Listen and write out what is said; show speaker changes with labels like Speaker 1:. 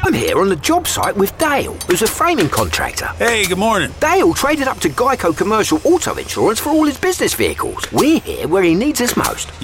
Speaker 1: I'm here on the job site with Dale, who's a framing contractor.
Speaker 2: Hey, good morning.
Speaker 1: Dale traded up to Geico Commercial Auto Insurance for all his business vehicles. We're here where he needs us most.